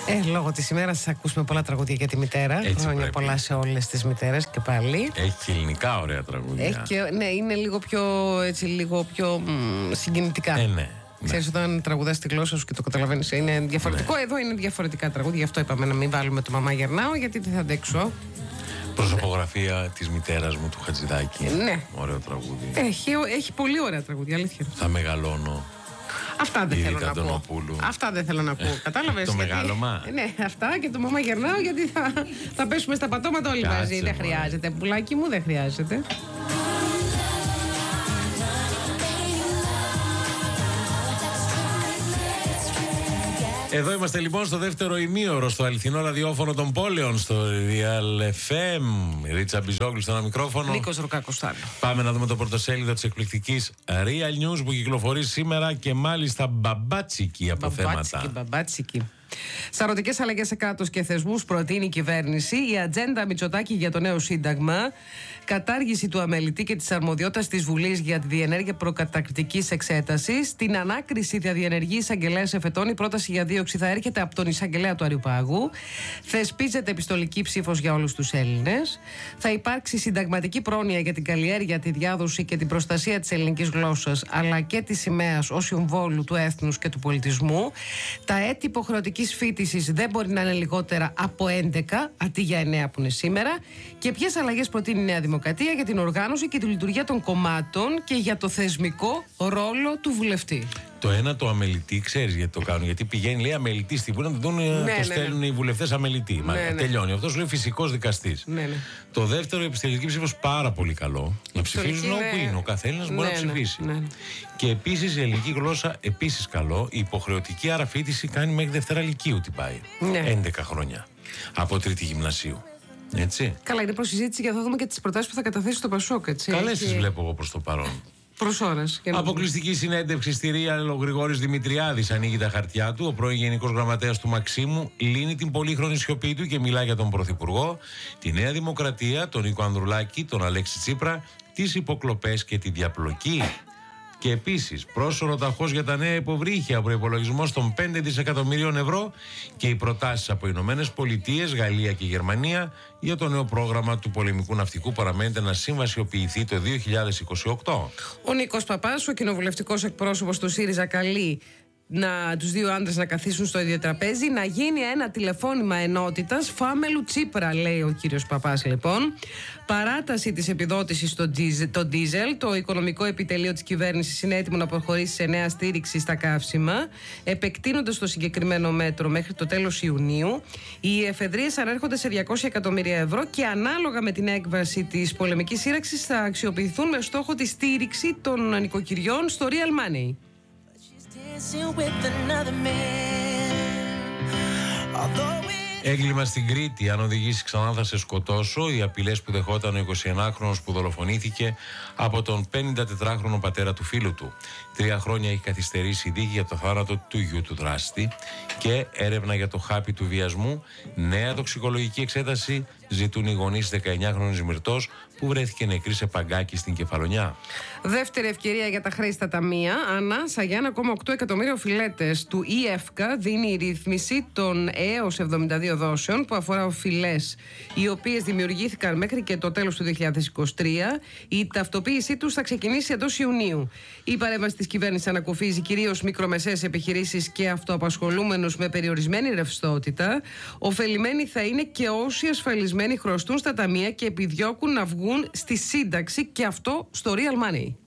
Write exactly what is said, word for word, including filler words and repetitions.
Ε, λόγω της ημέρας θα ακούσουμε πολλά τραγούδια για τη μητέρα. Έτσι Χρόνια πρέπει. πολλά σε όλες τις μητέρες και πάλι. Έχει και ελληνικά ωραία τραγούδια. Έχει και, ναι, είναι λίγο πιο, έτσι, λίγο πιο μ, συγκινητικά. Ε, ναι. Ξέρεις, όταν τραγουδάς τη γλώσσα σου και το καταλαβαίνεις, είναι διαφορετικό. Ναι. Εδώ είναι διαφορετικά τραγούδια. Γι' αυτό είπαμε να μην βάλουμε το Μαμά Γερνάω, γιατί δεν θα αντέξω. Προσωπογραφία της μητέρας μου του Χατζηδάκη. Ναι. Ωραίο τραγούδι. Έχει, έχει πολύ ωραία τραγούδια, αλήθεια. Θα μεγαλώνω. Αυτά δεν Η θέλω Ρίτα να πω. Αντωνοπούλου. Αυτά δεν θέλω να πω. Κατάλαβες. Το γιατί- μεγάλωμα. Ναι, αυτά και το Μαμά Γερνάω, γιατί θα, θα πέσουμε στα πατώματα όλοι Κάτσε, μαζί. Δεν μωρέ. χρειάζεται. Πουλάκι μου, δεν χρειάζεται. Εδώ είμαστε λοιπόν στο δεύτερο ημίωρο, στο αληθινό ραδιόφωνο των πόλεων, στο Real εφ εμ. Ρίτσα Μπιζόγλου στο ένα μικρόφωνο. Νίκος Ρουκάκος-Θάνο. Πάμε να δούμε το πρωτοσέλιδο της εκπληκτικής Real News που κυκλοφορεί σήμερα και μάλιστα μπαμπάτσικη από Μπαμπάτσικη, θέματα. μπαμπάτσικη. Σαρωτικές αλλαγές σε κράτος και θεσμούς προτείνει η κυβέρνηση. Η ατζέντα Μητσοτάκη για το νέο σύνταγμα. Κατάργηση του αμελητή και της αρμοδιότητας της Βουλής για τη διενέργεια προκαταρκτικής εξέτασης. Την ανάκριση διαδιενεργεί εισαγγελέας εφετών. Η πρόταση για δίωξη θα έρχεται από τον εισαγγελέα του Αριουπάγου. Θεσπίζεται επιστολική ψήφος για όλους τους Έλληνες. Θα υπάρξει συνταγματική πρόνοια για την καλλιέργεια, τη διάδοση και την προστασία της ελληνικής γλώσσας, αλλά και της σημαίας ως συμβόλου του έθνους και του πολιτισμού. Τα έτη υποχρεωτικής φοιτησης δεν μπορεί να είναι λιγότερα από έντεκα, αντί για εννέα που είναι σήμερα. Και ποιες αλλαγές προτείνει η Νέα Δημοκρατία για την οργάνωση και τη λειτουργία των κομμάτων και για το θεσμικό ρόλο του βουλευτή. Το ένα το αμελητή, ξέρεις γιατί το κάνουν. Γιατί πηγαίνει, λέει αμελητή στη Βουλή, να το, δουν, ναι, το στέλνουν ναι. οι βουλευτές αμελητή. Ναι, Μάλιστα, ναι. τελειώνει. Αυτό σου λέει φυσικός δικαστής. Ναι, ναι. Το δεύτερο, η επιστολική ψήφος, πάρα πολύ καλό. Να ψηφίζουν είναι- όπου είναι. Ο καθένας μπορεί Ναι, να ναι, ψηφίσει. ναι. Και επίσης η ελληνική γλώσσα, επίσης καλό. Η υποχρεωτική άρα φοιτηση κάνει μέχρι Δευτέρα Λυκείου την πάει. Ναι. έντεκα χρόνια. Από τρίτη γυμνασίου. Έτσι. Καλά, είναι προσυζήτηση και θα δούμε και τις προτάσεις που θα καταθέσει το Πασόκ. Έτσι. Καλές Έχει τις βλέπω εγώ προς το παρόν. προς ώρας. για να δούμε. Αποκλειστική συνέντευξη στη Real, ο Γρηγόρης Δημητριάδης ανοίγει τα χαρτιά του. Ο πρώην Γενικός Γραμματέας του Μαξίμου λύνει την πολύχρονη σιωπή του και μιλά για τον Πρωθυπουργό, τη Νέα Δημοκρατία, τον Νίκο Ανδρουλάκη, τον Αλέξη Τσίπρα, τις υποκλοπές και τη διαπλοκή. Και επίσης πρόσωρο ταχώς για τα νέα υποβρύχια, προϋπολογισμός των πέντε δισεκατομμυρίων ευρώ και οι προτάσεις από Ηνωμένες Πολιτείες, Γαλλία και Γερμανία για το νέο πρόγραμμα του πολεμικού ναυτικού παραμένεται να συμβασιοποιηθεί το δύο χιλιάδες είκοσι οκτώ. Ο Νίκος Παπάς, ο κοινοβουλευτικός εκπρόσωπος του ΣΥΡΙΖΑ, καλεί να, τους δύο άντρες να καθίσουν στο ίδιο τραπέζι, να γίνει ένα τηλεφώνημα ενότητας φάμελου Τσίπρα, λέει ο κύριος Παπάς λοιπόν. Παράταση της επιδότησης στο ντίζελ, το ντίζελ, το οικονομικό επιτελείο της κυβέρνησης είναι έτοιμο να προχωρήσει σε νέα στήριξη στα καύσιμα, επεκτείνοντας το συγκεκριμένο μέτρο μέχρι το τέλος Ιουνίου. Οι εφεδρείες ανέρχονται σε διακόσια εκατομμύρια ευρώ και ανάλογα με την έκβαση της πολεμικής σύραξης θα αξιοποιηθούν με στόχο τη στήριξη των νοικοκυριών στο real money. Έγκλημα στην Κρήτη. Αν οδηγήσει ξανά θα σε σκοτώσω. Οι απειλές που δεχόταν ο εικοσιενάχρονος που δολοφονήθηκε από τον πενηντατετράχρονο πατέρα του φίλου του. Τρία χρόνια έχει καθυστερήσει η δίκη για το θάνατο του γιου του δράστη και έρευνα για το χάπι του βιασμού. Νέα τοξικολογική εξέταση ζητούν οι γονείς δεκαεννιάχρονης Μυρτός που βρέθηκε νεκρή σε παγκάκι στην Κεφαλονιά. Δεύτερη ευκαιρία για τα χρέη στα ταμεία. Ανάσα για ένα κόμμα οκτώ εκατομμύρια οφειλέτες του ΙΕΦΚΑ δίνει η ρύθμιση των έως εβδομήντα δύο δόσεων που αφορά οφειλές οι οποίες δημιουργήθηκαν μέχρι και το τέλος του δύο χιλιάδες είκοσι τρία. Η ταυτοποίησή τους θα ξεκινήσει εντός Ιουνίου. Η παρέμβαση της κυβέρνησης ανακουφίζει κυρίως μικρομεσαίες επιχειρήσεις και αυτοαπασχολούμενους με περιορισμένη ρευστότητα. Οφελημένοι θα είναι και όσοι ασφαλισμένοι χρωστούν στα ταμεία και επιδιώκουν να βγουν στη σύνταξη, και αυτό στο real money.